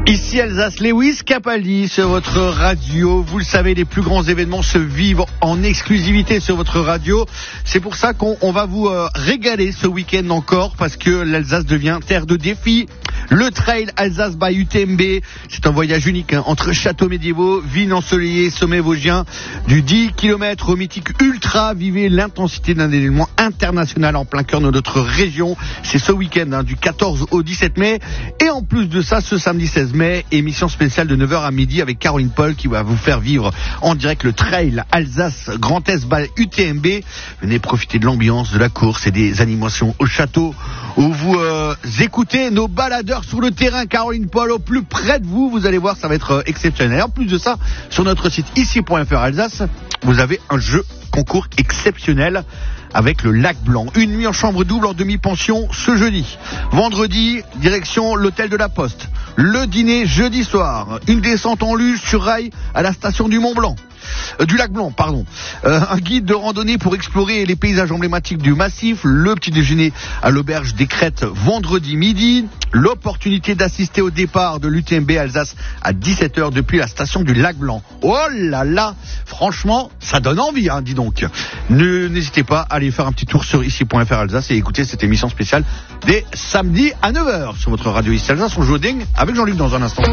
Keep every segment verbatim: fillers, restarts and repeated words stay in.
Ici Alsace, Lewis Capaldi sur votre radio. Vous le savez, les plus grands événements se vivent en exclusivité sur votre radio. C'est pour ça qu'on on va vous euh, régaler ce week-end encore, parce que l'Alsace devient terre de défis. Le Trail Alsace by U T M B, c'est un voyage unique hein, entre châteaux médiévaux, vignes ensoleillées, sommets vosgiens, du dix kilomètres au mythique ultra. Vivez l'intensité d'un événement international en plein cœur de notre région. C'est ce week-end hein, du quatorze au dix-sept mai. Et en plus de ça, ce samedi seize mai, émission spéciale de neuf heures à midi avec Caroline Paul qui va vous faire vivre en direct le Trail Alsace Grand Est by U T M B. Venez profiter de l'ambiance, de la course et des animations au château où vous euh, écoutez nos baladeurs sur le terrain. Caroline Paul au plus près de vous, vous allez voir, ça va être euh, exceptionnel. Et en plus de ça, sur notre site ici point f r Alsace, vous avez un jeu concours exceptionnel avec le Lac Blanc. Une nuit en chambre double en demi-pension ce jeudi. Vendredi, direction l'hôtel de la Poste. Le dîner jeudi soir. Une descente en luge sur rail à la station du Mont Blanc. Euh, du Lac Blanc, pardon. Euh, un guide de randonnée pour explorer les paysages emblématiques du massif. Le petit déjeuner à l'auberge des Crêtes vendredi midi. L'opportunité d'assister au départ de l'U T M B Alsace à dix-sept heures depuis la station du Lac Blanc. Oh là là, franchement, ça donne envie, hein, dis donc. Ne, n'hésitez pas à aller faire un petit tour sur ici point f r Alsace et écouter cette émission spéciale dès samedi à neuf heures sur votre radio ici Alsace. On joue au dingue avec Jean-Luc dans un instant.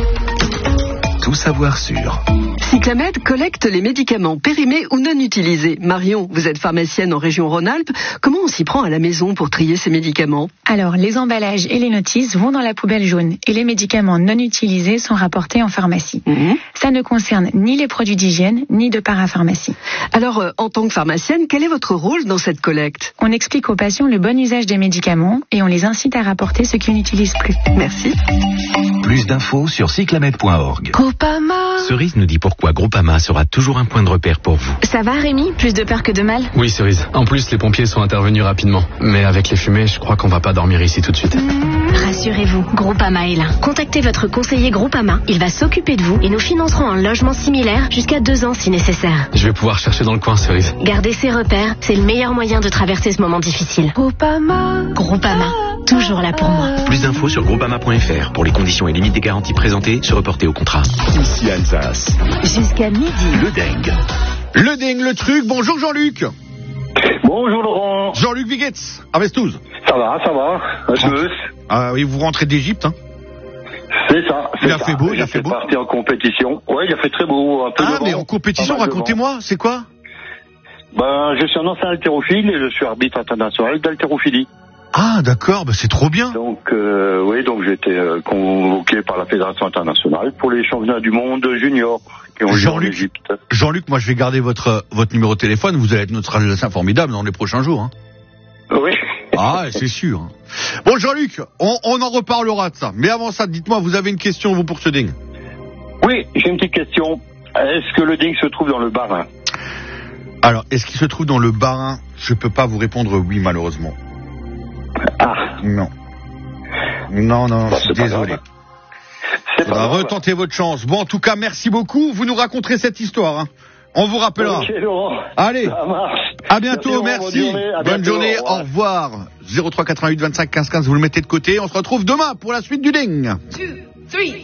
Tout savoir sur Cyclamed collecte les médicaments périmés ou non utilisés. Marion, vous êtes pharmacienne en région Rhône-Alpes. Comment on s'y prend à la maison pour trier ces médicaments ? Alors, les emballages et les notices vont dans la poubelle jaune et les médicaments non utilisés sont rapportés en pharmacie. Mmh. Ça ne concerne ni les produits d'hygiène, ni de parapharmacie. Alors, euh, en tant que pharmacienne, quel est votre rôle dans cette collecte ? On explique aux patients le bon usage des médicaments et on les incite à rapporter ce qu'ils n'utilisent plus. Merci. Plus d'infos sur cyclamed point org. Groupama. Cerise nous dit pourquoi Groupama sera toujours un point de repère pour vous. Ça va Rémi ? Plus de peur que de mal ? Oui Cerise. En plus les pompiers sont intervenus rapidement. Mais avec les fumées, je crois qu'on va pas dormir ici tout de suite. Rassurez-vous, Groupama est là. Contactez votre conseiller Groupama. Il va s'occuper de vous et nous financerons un logement similaire jusqu'à deux ans si nécessaire. Je vais pouvoir chercher dans le coin Cerise. Garder ses repères, c'est le meilleur moyen de traverser ce moment difficile. Groupama. Groupama. Toujours là pour moi. Plus d'infos sur groupama point f r. Pour les conditions et limites des garanties présentées, se reporter au contrat. Ici Alsace. Jusqu'à midi. Le dingue. Le dingue, le truc. Bonjour Jean-Luc. Bonjour Laurent. Jean-Luc Vigetz, à Vestouze. Ça va, ça va. Je Ah oui, vous rentrez d'Égypte, hein ? C'est ça. C'est il a ça. fait beau, il a J'ai fait beau. parti en compétition. Ouais, il a fait très beau. Un peu Ah, de vent, mais en compétition, pas mal de racontez-moi, c'est quoi ? Ben, je suis un ancien haltérophile et je suis arbitre international d'haltérophilie. Ah, d'accord, bah c'est trop bien. Donc, euh, oui, donc j'ai été euh, convoqué par la Fédération internationale pour les championnats du monde junior qui ont lieu en Jean-Luc, Égypte. Jean-Luc, moi je vais garder votre votre numéro de téléphone. Vous allez être notre Alsacien formidable dans les prochains jours. Hein. Oui. Ah, c'est sûr. Bon, Jean-Luc, on, on en reparlera de ça. Mais avant ça, dites-moi, vous avez une question, vous, pour ce ding ? Oui, j'ai une petite question. Est-ce que le ding se trouve dans le Bas-Rhin ? Alors, est-ce qu'il se trouve dans le Bas-Rhin ? Je peux pas vous répondre oui, malheureusement. Ah. Non. Non, non, Bah, je suis désolé. C'est pas grave. Retentez votre chance. Bon, en tout cas, merci beaucoup. Vous nous raconterez cette histoire. Hein. On vous rappellera. Ok, Laurent. Allez. Ça marche. À bientôt, merci. merci. Bonne journée. À Bonne bientôt, journée, au revoir. au revoir. zéro trois quatre-vingt-huit vingt-cinq quinze quinze, vous le mettez de côté. On se retrouve demain pour la suite du ding.